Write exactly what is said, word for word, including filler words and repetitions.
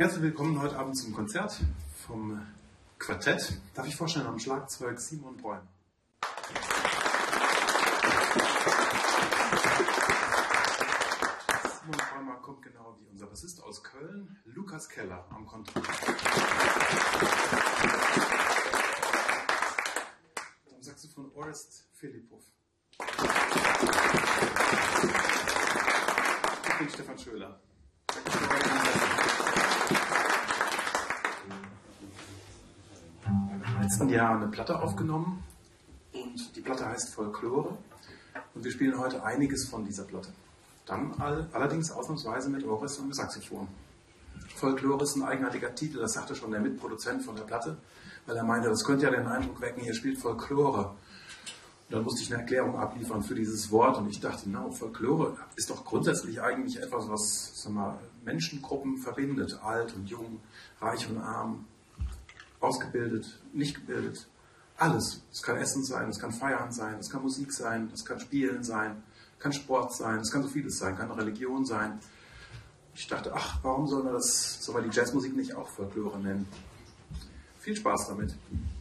Herzlich willkommen heute Abend zum Konzert vom Quartett. Darf ich vorstellen, am Schlagzeug Simon Bräumer. Simon Bräumer kommt genau wie unser Bassist aus Köln, Lukas Keller am Kontrabass. Am Saxophon Orest Philippov. Ich bin Stefan Schöler. Im letzten Jahr eine Platte aufgenommen und die Platte heißt Folklore und wir spielen heute einiges von dieser Platte. Dann all, allerdings ausnahmsweise mit Orest und Saxophon. Folklore ist ein eigenartiger Titel, das sagte schon der Mitproduzent von der Platte, weil er meinte, das könnte ja den Eindruck wecken, hier spielt Folklore. Und dann musste ich eine Erklärung abliefern für dieses Wort und ich dachte, na, Folklore ist doch grundsätzlich eigentlich etwas, was, sag mal, Menschengruppen verbindet, alt und jung, reich und arm, ausgebildet, nicht gebildet, alles. Es kann Essen sein, es kann Feiern sein, es kann Musik sein, es kann Spielen sein, es kann Sport sein, es kann so vieles sein, kann Religion sein. Ich dachte, ach, warum soll man das, soll man die Jazzmusik nicht auch Folklore nennen? Viel Spaß damit.